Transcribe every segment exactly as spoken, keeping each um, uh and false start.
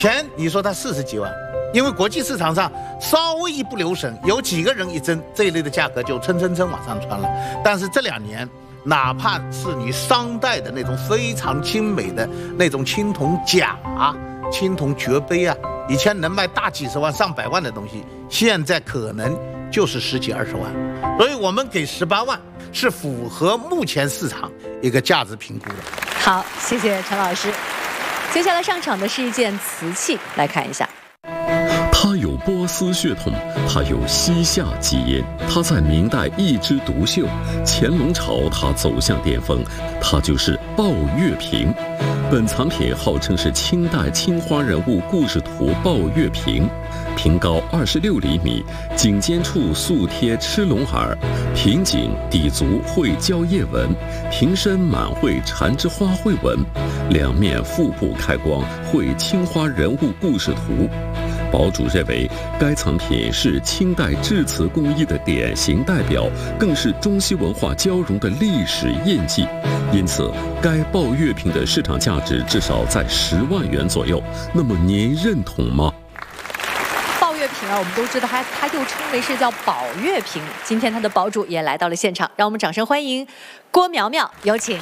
前你说它四十几万，因为国际市场上稍微一不留神，有几个人一争，这一类的价格就蹭蹭蹭往上窜了。但是这两年，哪怕是你商代的那种非常精美的那种青铜甲、青铜爵杯啊，以前能卖大几十万、上百万的东西，现在可能就是十几二十万。所以我们给十八万是符合目前市场一个价值评估的。 好，谢谢陈老师。接下来上场的是一件瓷器，来看一下。 它有波斯血统，它有西夏基因，它在明代一枝独秀，乾隆朝它走向巅峰，它就是抱月瓶。本藏品号称是清代青花人物故事图抱月瓶，瓶高二十六厘米，颈尖处素贴螭龙耳，瓶颈底足绘蕉叶纹，瓶身满绘缠枝花卉纹，两面腹部开光绘青花人物故事图。堡主认为，该藏品是清代制瓷工艺的典型代表，更是中西文化交融的历史印记。因此，该抱月瓶的市场价值至少在十万元左右。那么您认同吗？ 抱月瓶啊，我们都知道它，它又称为是叫宝月瓶。今天它的堡主也来到了现场，让我们掌声欢迎郭苗苗，有请。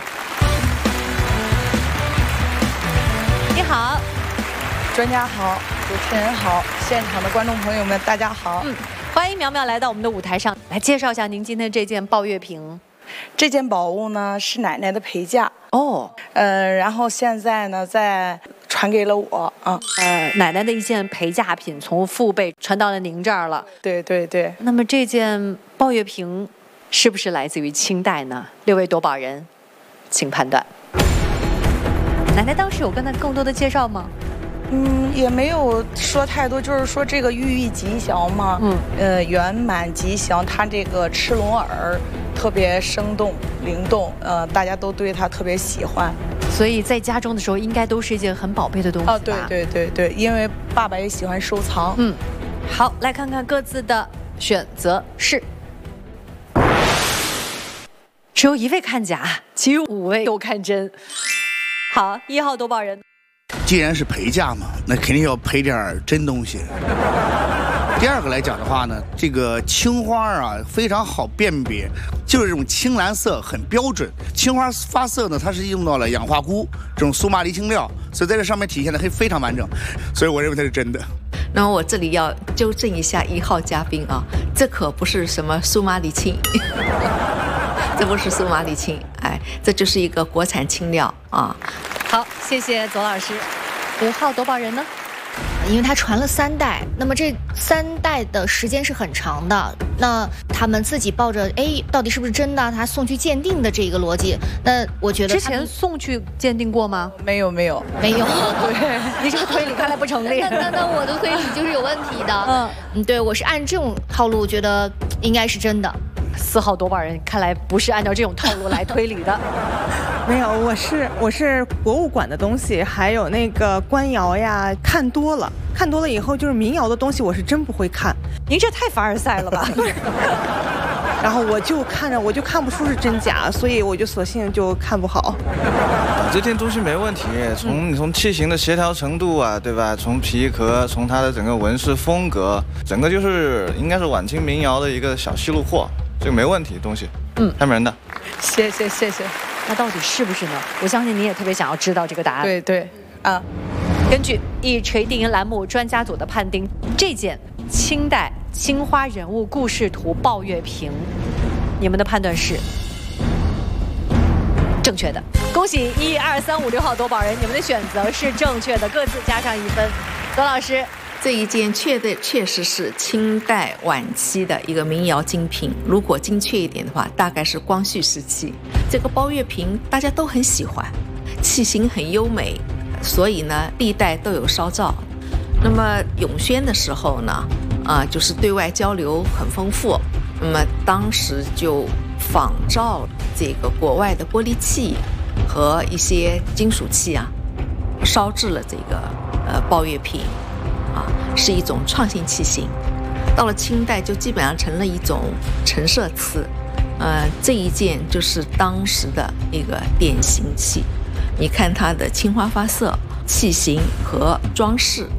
你好。 专家好，主持人好，现场的观众朋友们大家好。 嗯，欢迎苗苗来到我们的舞台上，来介绍一下您今天这件抱月瓶。 这件宝物呢是奶奶的陪嫁哦， 呃，然后现在呢再传给了我啊。 呃，奶奶的一件陪嫁品从父辈传到了您这儿了。 对对对。 那么这件抱月瓶是不是来自于清代呢？六位夺宝人，请判断。奶奶当时有跟他更多的介绍吗？ 嗯，也没有说太多，就是说这个寓意吉祥嘛，嗯，呃，圆满吉祥。它这个螭龙耳特别生动灵动，呃，大家都对它特别喜欢， 所以在家中的时候应该都是一件很宝贝的东西吧？ 哦，对对对对，因为爸爸也喜欢收藏。 嗯，好，来看看各自的选择是，只有一位看假，其余五位都看真。好，一号夺宝人。 既然是陪嫁嘛，那肯定要陪点真东西。第二个来讲的话呢，这个青花啊非常好辨别，就是这种青蓝色很标准。青花发色呢，它是用到了氧化钴这种苏麻离青料，所以在这上面体现的非非常完整，所以我认为它是真的。 那么我这里要纠正一下一号嘉宾啊，这可不是什么苏麻离青。这不是苏麻离青，哎，这就是一个国产青料啊。 好，谢谢左老师。五号夺宝人呢？ 因为它传了三代，那么这三代的时间是很长的，那他们自己抱着哎，到底是不是真的，他送去鉴定的这个逻辑，那我觉得之前送去鉴定过吗？ 没有，没有， 没有。 对， 你这个推理看来不成立。 那那那我的推理就是有问题的。嗯嗯，对，我是按这种套路，觉得应该是真的。 四号夺宝人看来不是按照这种套路来推理的。 没有，我是我是博物馆的东西，还有那个官窑呀，看多了，看多了以后就是民窑的东西，我是真不会看。 您这太凡尔赛了吧？ 然后我就看着，我就看不出是真假，所以我就索性就看不好。 这件东西没问题，从你从器型的协调程度啊，对吧？从皮壳，从它的整个纹饰风格，整个就是应该是晚清民窑的一个小稀路货，这个没问题东西。嗯，开门的。 谢谢谢谢。 那到底是不是呢？我相信你也特别想要知道这个答案。 对对，啊。 根据一锤定音栏目专家组的判定，这件清代青花人物故事图抱月瓶，你们的判断是正确的。恭喜一二三五六号夺宝人，你们的选择是正确的，各自加上一分。左老师， 这一件确的确实是清代晚期的一个民窑精品，如果精确一点的话，大概是光绪时期。这个抱月瓶大家都很喜欢，器型很优美，所以呢历代都有烧造。那么永宣的时候呢，啊、呃，就是对外交流很丰富，那么当时就仿照这个国外的玻璃器和一些金属器啊，烧制了这个呃抱月瓶。啊，是一种创新器型，到了清代就基本上成了一种陈设瓷，呃，这一件就是当时的一个典型器。你看它的青花发色， 器型和装饰。